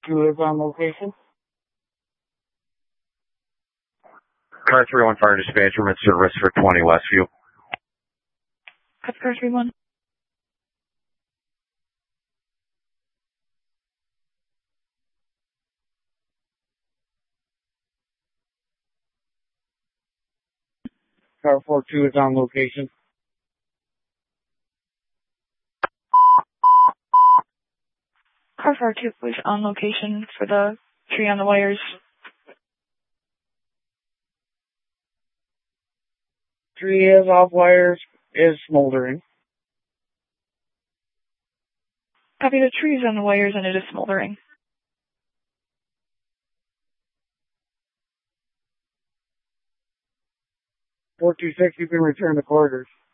2 is on location. Car 3-1 Fire Dispatcher, Mr. Risk for 20 Westview. Car 3-1. Car 4-2 is on location. Car 4-2 was on location for the tree on the wires. Tree is off wires, is smoldering. Copy, the tree is on the wires and it is smoldering. 426, you can return to quarters.